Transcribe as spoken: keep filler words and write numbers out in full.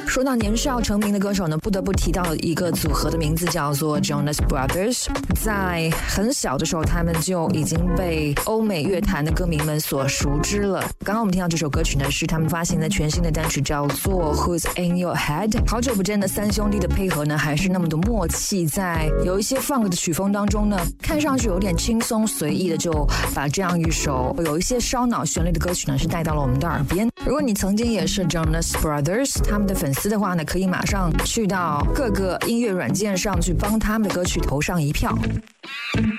说到年少成名的歌手呢，不得不提到一个组合的名字，叫做 Jonas Brothers。在很小的时候，他们就已经被欧美乐坛的歌迷们所熟知了。刚刚我们听到这首歌曲呢，是他们发行的全新的单曲，叫做 Who's in Your Head。好久不见的三兄弟的配合呢，还是那么的默契，在有一些 funk 的曲风当中呢，看上去有点轻松随意的，就把这样一首有一些烧脑旋律的歌曲呢，是带到了我们的耳边。如果你曾经也是 Jonas Brothers 他们的粉丝的话呢，可以马上去到各个音乐软件上去帮他们的歌曲投上一票。